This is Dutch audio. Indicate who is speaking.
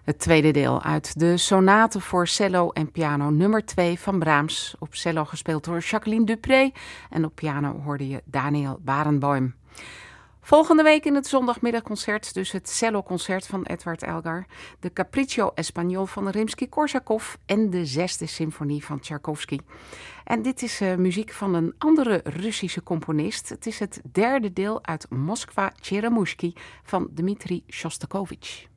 Speaker 1: Het tweede deel uit de sonate voor cello en piano nummer 2 van Brahms. Op cello gespeeld door Jacqueline Dupré en op piano hoorde je Daniel Barenboim. Volgende week in het zondagmiddagconcert dus het celloconcert van Edward Elgar, de Capriccio Espagnol van Rimsky-Korsakov en de 6e symfonie van Tchaikovsky. En dit is muziek van een andere Russische componist. Het is het derde deel uit Moskva Tcheremushki van Dmitri Shostakovich.